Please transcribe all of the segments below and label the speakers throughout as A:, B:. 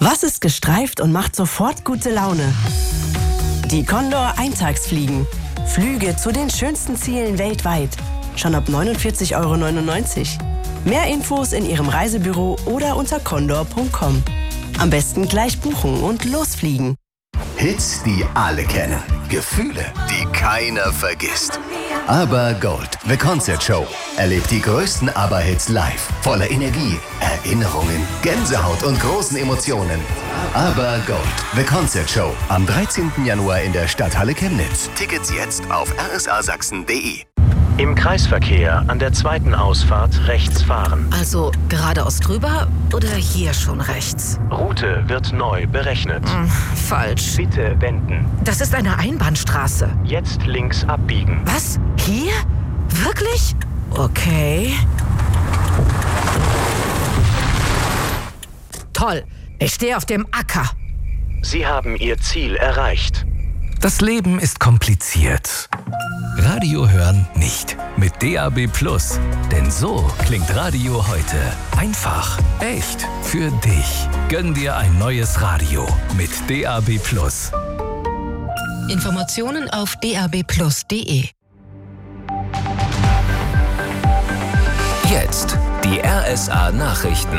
A: Was ist gestreift und macht sofort gute Laune? Die Condor Eintagsfliegen. Flüge zu den schönsten Zielen weltweit. Schon ab 49,99 €. Mehr Infos in Ihrem Reisebüro oder unter condor.com. Am besten gleich buchen und losfliegen.
B: Hits, die alle kennen. Gefühle, die keiner vergisst. Aber Gold, The Concert Show. Erlebt die größten ABBA-Hits live. Voller Energie, Erinnerungen, Gänsehaut und großen Emotionen. Aber Gold, The Concert Show. Am 13. Januar in der Stadthalle Chemnitz. Tickets jetzt auf rsasachsen.de.
C: Im Kreisverkehr an der zweiten Ausfahrt rechts fahren.
D: Also geradeaus drüber oder hier schon rechts?
C: Route wird neu berechnet.
D: Falsch.
C: Bitte wenden.
D: Das ist eine Einbahnstraße.
C: Jetzt links abbiegen.
D: Was? Hier? Wirklich? Okay. Toll. Ich stehe auf dem Acker.
C: Sie haben Ihr Ziel erreicht.
E: Das Leben ist kompliziert. Radio hören nicht. Mit DAB+. Denn so klingt Radio heute. Einfach, echt, für dich. Gönn dir ein neues Radio mit DAB+.
D: Informationen auf dabplus.de.
E: Jetzt die RSA Nachrichten.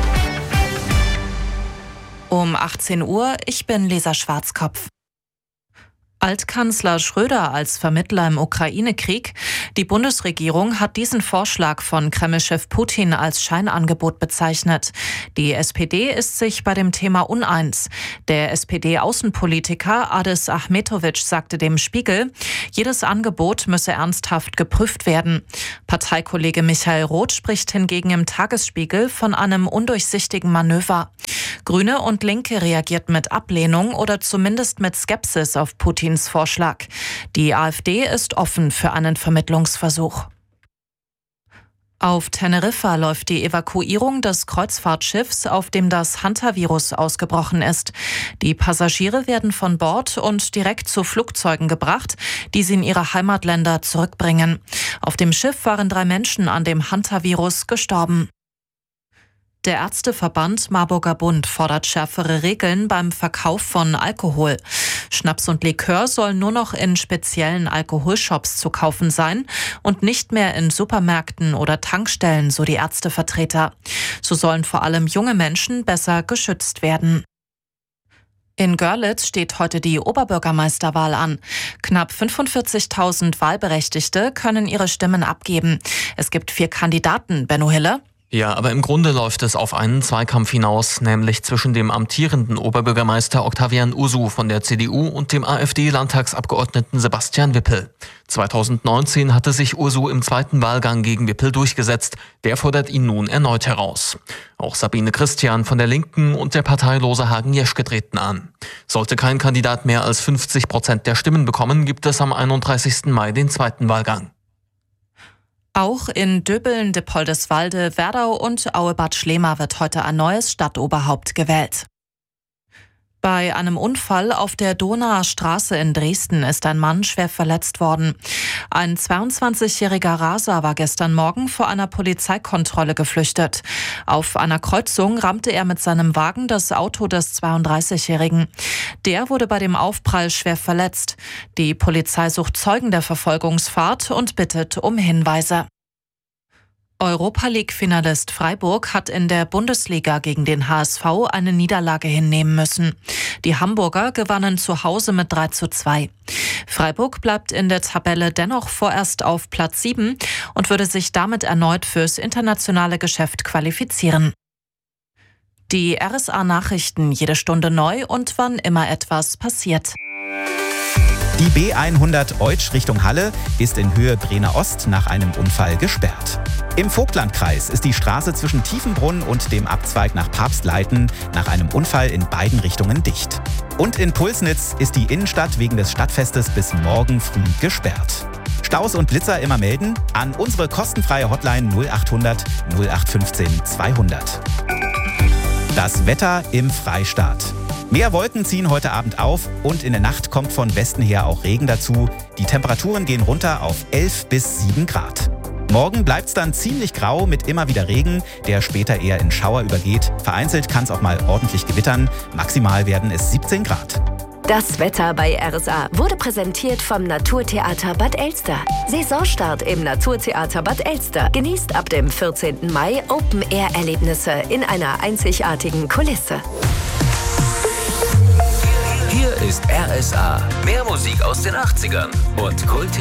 F: Um 18 Uhr, ich bin Lisa Schwarzkopf. Altkanzler Schröder als Vermittler im Ukraine-Krieg. Die Bundesregierung hat diesen Vorschlag von Kreml-Chef Putin als Scheinangebot bezeichnet. Die SPD ist sich bei dem Thema uneins. Der SPD-Außenpolitiker Adis Ahmetovic sagte dem Spiegel, jedes Angebot müsse ernsthaft geprüft werden. Parteikollege Michael Roth spricht hingegen im Tagesspiegel von einem undurchsichtigen Manöver. Grüne und Linke reagierten mit Ablehnung oder zumindest mit Skepsis auf Putins Vorschlag. Die AfD ist offen für einen Vermittlungsversuch. Auf Teneriffa läuft die Evakuierung des Kreuzfahrtschiffs, auf dem das Hantavirus ausgebrochen ist. Die Passagiere werden von Bord und direkt zu Flugzeugen gebracht, die sie in ihre Heimatländer zurückbringen. Auf dem Schiff waren 3 Menschen an dem Hantavirus gestorben. Der Ärzteverband Marburger Bund fordert schärfere Regeln beim Verkauf von Alkohol. Schnaps und Likör sollen nur noch in speziellen Alkoholshops zu kaufen sein und nicht mehr in Supermärkten oder Tankstellen, so die Ärztevertreter. So sollen vor allem junge Menschen besser geschützt werden. In Görlitz steht heute die Oberbürgermeisterwahl an. Knapp 45.000 Wahlberechtigte können ihre Stimmen abgeben. Es gibt 4 Kandidaten. Benno Hille?
G: Ja, aber im Grunde läuft es auf einen Zweikampf hinaus, nämlich zwischen dem amtierenden Oberbürgermeister Octavian Usu von der CDU und dem AfD-Landtagsabgeordneten Sebastian Wippel. 2019 hatte sich Usu im zweiten Wahlgang gegen Wippel durchgesetzt. Der fordert ihn nun erneut heraus. Auch Sabine Christian von der Linken und der parteilose Hagen Jeschke treten an. Sollte kein Kandidat mehr als 50% der Stimmen bekommen, gibt es am 31. Mai den zweiten Wahlgang.
F: Auch in Döbeln, Dippoldeswalde, Werdau und Aue-Bad Schlema wird heute ein neues Stadtoberhaupt gewählt. Bei einem Unfall auf der Donauer Straße in Dresden ist ein Mann schwer verletzt worden. Ein 22-jähriger Raser war gestern Morgen vor einer Polizeikontrolle geflüchtet. Auf einer Kreuzung rammte er mit seinem Wagen das Auto des 32-jährigen. Der wurde bei dem Aufprall schwer verletzt. Die Polizei sucht Zeugen der Verfolgungsfahrt und bittet um Hinweise. Europa-League-Finalist Freiburg hat in der Bundesliga gegen den HSV eine Niederlage hinnehmen müssen. Die Hamburger gewannen zu Hause mit 3:2. Freiburg bleibt in der Tabelle dennoch vorerst auf Platz 7 und würde sich damit erneut fürs internationale Geschäft qualifizieren. Die RSA-Nachrichten jede Stunde neu und wann immer etwas passiert.
H: Die B100 Eutsch Richtung Halle ist in Höhe Brener Ost nach einem Unfall gesperrt. Im Vogtlandkreis ist die Straße zwischen Tiefenbrunn und dem Abzweig nach Papstleiten nach einem Unfall in beiden Richtungen dicht. Und in Pulsnitz ist die Innenstadt wegen des Stadtfestes bis morgen früh gesperrt. Staus und Blitzer immer melden an unsere kostenfreie Hotline 0800 0815 200. Das Wetter im Freistaat. Mehr Wolken ziehen heute Abend auf und in der Nacht kommt von Westen her auch Regen dazu. Die Temperaturen gehen runter auf 11 bis 7 Grad. Morgen bleibt es dann ziemlich grau mit immer wieder Regen, der später eher in Schauer übergeht. Vereinzelt kann es auch mal ordentlich gewittern. Maximal werden es 17 Grad.
I: Das Wetter bei RSA wurde präsentiert vom Naturtheater Bad Elster. Saisonstart im Naturtheater Bad Elster. Genießt ab dem 14. Mai Open-Air-Erlebnisse in einer einzigartigen Kulisse.
E: Hier ist RSA. Mehr Musik aus den 80ern und Kult